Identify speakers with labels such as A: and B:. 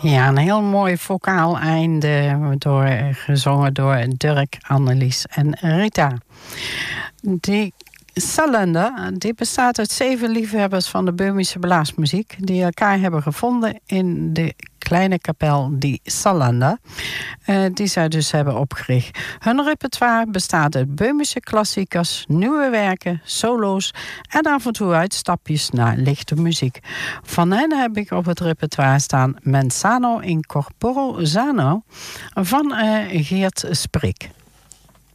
A: Ja, een heel mooi vocaal einde gezongen door Dirk, Annelies en Rita. Die Salanda die bestaat uit 7 liefhebbers van de Böhmische blaasmuziek die elkaar hebben gevonden in de kleine kapel die Salanda, die zij dus hebben opgericht. Hun repertoire bestaat uit Böhmische klassiekers, nieuwe werken, solo's en af en toe uitstapjes naar lichte muziek. Van hen heb ik op het repertoire staan Mensano in Corporo Sano van Geert Sprik.